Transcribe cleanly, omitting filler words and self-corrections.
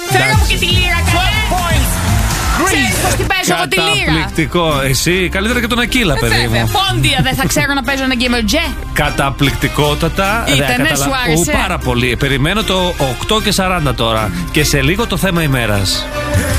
Φέρε μου και τη λύρα, καλέ. Ξέρεις πως την παίζω εγώ τη λύρα. Καταπληκτικό. Εσύ καλύτερα και τον Ακύλα, παιδί Βέβαια. μου. Πόντια δεν θα ξέρω να παίζω ένα γκέμερτζέ. Καταπληκτικότατα. Ήτανε, σου άρεσε? Πάρα πολύ. Περιμένω το 8:40 τώρα. Και σε λίγο το θέμα ημέρας.